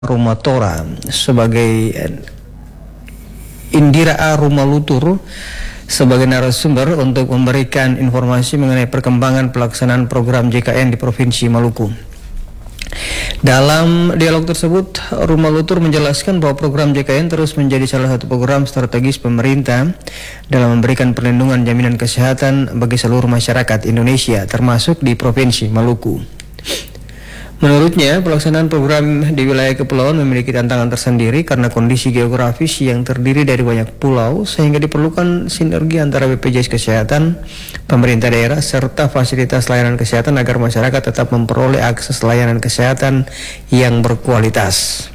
Rumatora sebagai Indira A. Rumalutur sebagai narasumber untuk memberikan informasi mengenai perkembangan pelaksanaan program JKN di Provinsi Maluku. Dalam dialog tersebut, Rumalutur menjelaskan bahwa program JKN terus menjadi salah satu program strategis pemerintah dalam memberikan perlindungan jaminan kesehatan bagi seluruh masyarakat Indonesia, termasuk di Provinsi Maluku. Menurutnya, pelaksanaan program di wilayah kepulauan memiliki tantangan tersendiri karena kondisi geografis yang terdiri dari banyak pulau, sehingga diperlukan sinergi antara BPJS Kesehatan, pemerintah daerah, serta fasilitas layanan kesehatan agar masyarakat tetap memperoleh akses layanan kesehatan yang berkualitas.